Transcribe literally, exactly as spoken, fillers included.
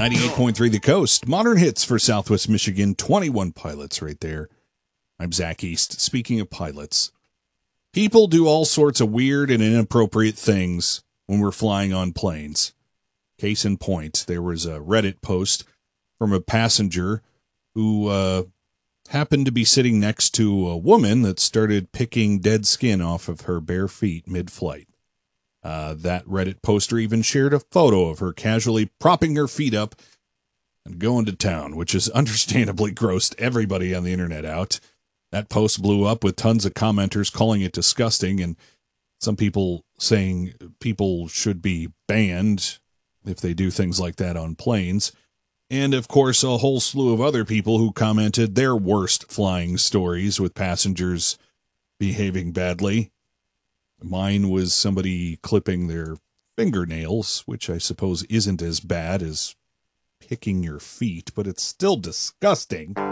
ninety-eight point three The Coast. Modern hits for Southwest Michigan. twenty-one pilots right there. I'm Zach East. Speaking of pilots, people do all sorts of weird and inappropriate things when we're flying on planes. Case in point, there was a Reddit post from a passenger who uh, happened to be sitting next to a woman that started picking dead skin off of her bare feet mid-flight. Uh, that Reddit poster even shared a photo of her casually propping her feet up and going to town, which has understandably grossed everybody on the internet out. That post blew up with tons of commenters calling it disgusting, and some people saying people should be banned if they do things like that on planes. And, of course, a whole slew of other people who commented their worst flying stories with passengers behaving badly. Mine was somebody clipping their fingernails, which I suppose isn't as bad as picking your feet, but it's still disgusting.